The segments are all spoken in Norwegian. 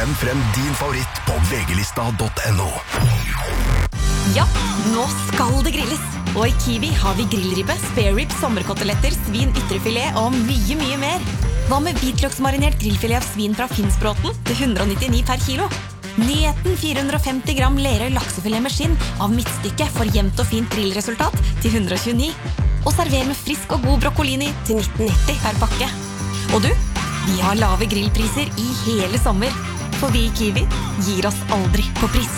Stem frem din favoritt på vglista.no. Ja, nå skal det grilles. Og i Kiwi har vi grillribbe, spare rib, sommerkoteletter, svin ytrefilet og mye, mye mer. Hva med hvitløksmarinert grillfilet av svin fra Finnsbråten til 199 per kilo? Nyheten 450 gram Lerøy laksefilet med skinn av midtstykke for jevnt og fint grillresultat til 129. Og server med frisk og god broccolini til 1990 per pakke. Og du, vi har lave grillpriser i hele sommer. For vi i Kiwi gir oss aldri på pris.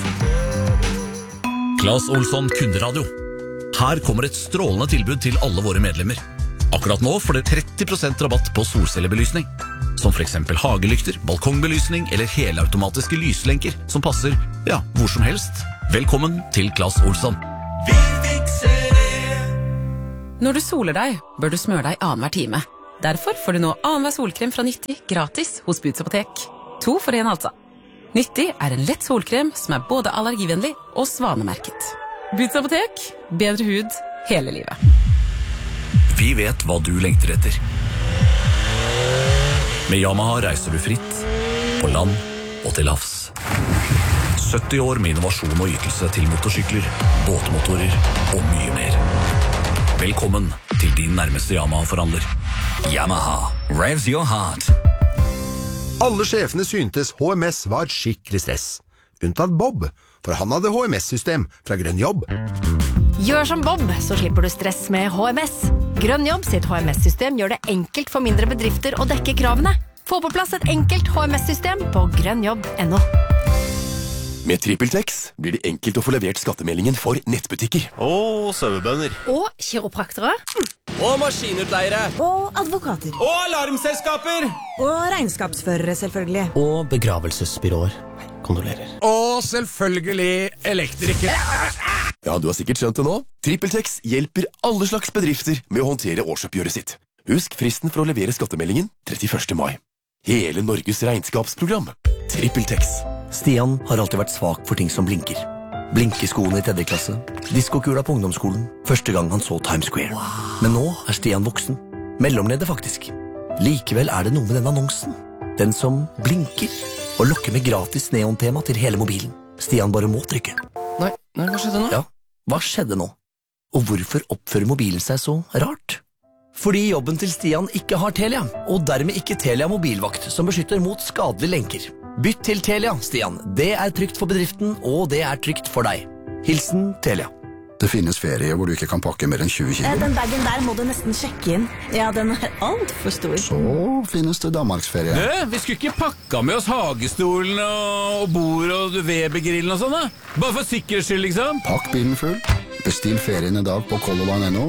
Claes Olsson Kunderadio. Her kommer et strålende tilbud til alle våre medlemmer. Akkurat nå får dere 30% rabatt på solcellebelysning. Som for eksempel hagelykter, balkongbelysning eller helautomatiske lyslenker som passer, ja, hvor som helst. Velkommen til Claes Olsson. Vi fikser det! Når du soler deg, bør du smøre deg annenhver time. Derfor får du nå annenhver solkrem fra Nyttig gratis hos Boots Apotek. 2 for 1 altså. Nyttig er en lett solkrem som er både allergivennlig og svanemerket. Boots Apotek, bedre hud hele livet. Vi vet hva du lengter etter. Med Yamaha reiser du fritt, på land og til havs. 70 år med innovasjon og ytelse til motorsykler, båtmotorer og mye mer. Velkommen til din nærmeste Yamaha-forhandler. Yamaha, revs your heart. Alle sjefene syntes HMS var et skikkelig stress. Unntatt Bob, for han hadde HMS-system fra Grønn Jobb. Gjør som Bob, så slipper du stress med HMS. Grønn Jobb sitt HMS-system gjør det enkelt for mindre bedrifter å dekke kravene. Få på plass et enkelt HMS-system på grønnjobb.no. Med TrippelTex blir det enkelt å få levert skattemeldingen for nettbutikker. Og sauebønder. Og kiropraktere. Og maskinutleiere. Og advokater. Og alarmselskaper. Og regnskapsførere, selvfølgelig. Og begravelsesbyråer. Kondolerer. Og selvfølgelig elektrikere. Ja, du har sikkert skjønt det nå. TrippelTex hjelper alle slags bedrifter med å håndtere årsoppgjøret sitt. Husk fristen for å levere skattemeldingen 31. mai. Hele Norges regnskapsprogram. TrippelTex. Stian har alltid vært svak for ting som blinker. Blinkeskoene i 3. klasse, diskokula på ungdomsskolen, første gang han så Times Square. Men nå er Stian voksen. Mellomleder faktisk. Likevel er det noe med den annonsen. Den som blinker og lokker med gratis neontema til hele mobilen. Stian bare må trykke. Nei, hva skjedde nå? Ja, hva skjedde nå? Og hvorfor oppfører mobilen seg så rart? Fordi jobben til Stian ikke har Telia, og dermed ikke Telia mobilvakt som beskytter mot skadelige lenker. Bytt til Telia, Stian. Det er trygt for bedriften, og det er trygt for deg. Hilsen Telia. Det finnes ferier hvor du ikke kan pakke mer enn 20 kilo. Den bagen der må du nesten sjekke inn. Ja, den er alt for stor. Så finnes det Danmarksferie. Vi skulle ikke pakka med oss hagestolen og bord og Webergrillen og sånn da? Bare for sikkerhets skyld, liksom. Pakk bilen full. Bestill ferien i dag på colorline.no.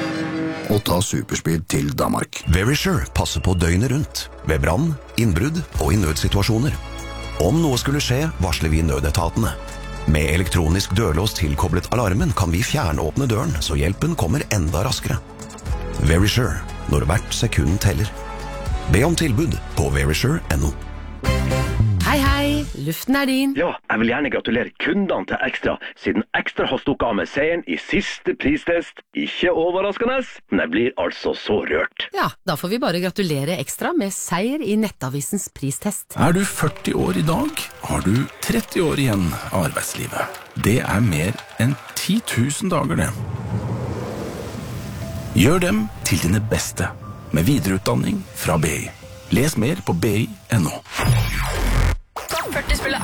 Og ta superspeed til Danmark. Verisure passer på døgnet rundt, ved brann, innbrudd og i nødsituasjoner. Om noe skulle skje, varsler vi nødetatene. Med elektronisk dørlås tilkoblet alarmen kan vi fjernåpne døren, så hjelpen kommer enda raskere. Verisure, når hvert sekund teller. Be om tilbud på verisure.no. Hei, hei, luften er din. Ja, jeg vil gjerne gratulere kundene til Ekstra, siden Ekstra har stukket av med seieren i siste pristest. Ikke overraskende, men jeg blir altså så rørt. Ja, da får vi bare gratulere Ekstra med seier i Nettavisens pristest. Er du 40 år i dag, har du 30 år igjen av arbeidslivet. Det er mer enn 10 000 dager, det. Gjør dem til dine beste, med videreutdanning fra BI. Les mer på BI.no. Topp 40 spiller